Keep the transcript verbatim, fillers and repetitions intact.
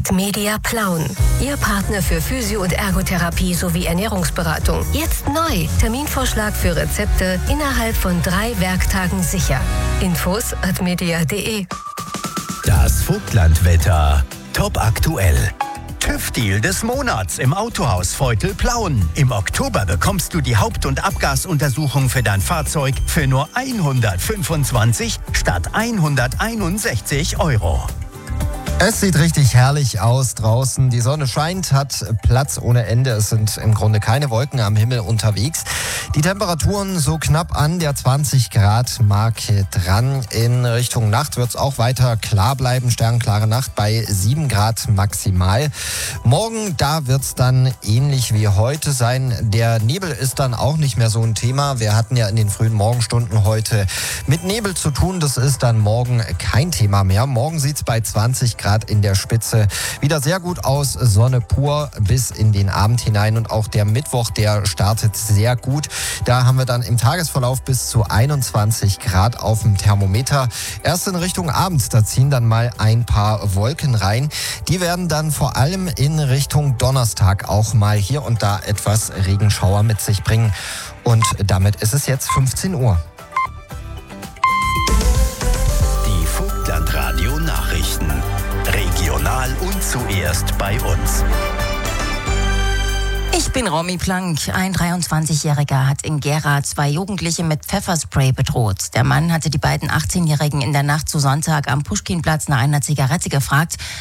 Ad Media Plauen. Ihr Partner für Physio- und Ergotherapie sowie Ernährungsberatung. Jetzt neu. Terminvorschlag für Rezepte innerhalb von drei Werktagen sicher. Infos at media punkt de. Das Vogtlandwetter. Top aktuell. TÜV-Deal des Monats im Autohaus Veutel-Plauen. Im Oktober bekommst du die Haupt- und Abgasuntersuchung für dein Fahrzeug für nur hundertfünfundzwanzig statt hunderteinundsechzig Euro. Es sieht richtig herrlich aus draußen. Die Sonne scheint, hat Platz ohne Ende. Es sind im Grunde keine Wolken am Himmel unterwegs. Die Temperaturen so knapp an der zwanzig Grad Marke dran. In Richtung Nacht wird es auch weiter klar bleiben. Sternklare Nacht bei sieben Grad maximal. Morgen, da wird es dann ähnlich wie heute sein. Der Nebel ist dann auch nicht mehr so ein Thema. Wir hatten ja in den frühen Morgenstunden heute mit Nebel zu tun. Das ist dann morgen kein Thema mehr. Morgen sieht es bei zwanzig Grad in der Spitze wieder sehr gut aus. Sonne pur bis in den Abend hinein. Und auch der Mittwoch, der startet sehr gut. Da haben wir dann im Tagesverlauf bis zu einundzwanzig Grad auf dem Thermometer. Erst in Richtung Abend, da ziehen dann mal ein paar Wolken rein. Die werden dann vor allem in Richtung Donnerstag auch mal hier und da etwas Regenschauer mit sich bringen. Und damit ist es jetzt fünfzehn Uhr. Die Vogtlandradio Nachrichten. Regional und zuerst bei uns. Ich bin Romy Plank. Ein dreiundzwanzigjähriger hat in Gera zwei Jugendliche mit Pfefferspray bedroht. Der Mann hatte die beiden achtzehnjährigen in der Nacht zu Sonntag am Puschkinplatz nach einer Zigarette gefragt.